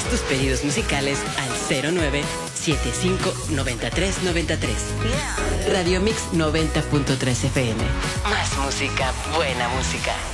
Haz tus pedidos musicales al 09759393. Radio Mix 90.3 FM. Más música, buena música.